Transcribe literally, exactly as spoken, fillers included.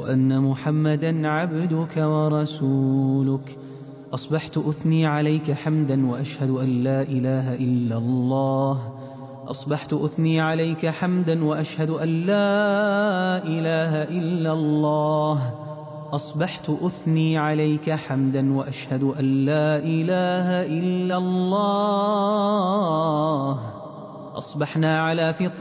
وأن محمدا عبدك ورسولك. أصبحت أثني عليك حمدا وأشهد أن لا إله إلا الله. أصبحت أثني عليك حمدا وأشهد أن لا إله إلا الله. أصبحت أثني عليك حمدا وأشهد أن لا إله إلا الله. أصبحنا على فطرة